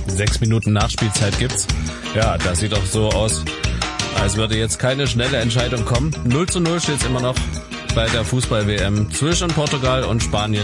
6 Minuten Nachspielzeit gibt's. Ja, das sieht doch so aus, als würde jetzt keine schnelle Entscheidung kommen. 0:0 steht's immer noch bei der Fußball-WM zwischen Portugal und Spanien.